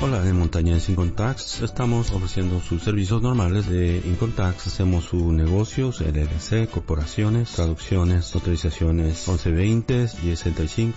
Hola, en Montañés Income Tax estamos ofreciendo sus servicios normales de Income Tax. Hacemos sus negocios, LLC, corporaciones, traducciones, autorizaciones 1120 y 65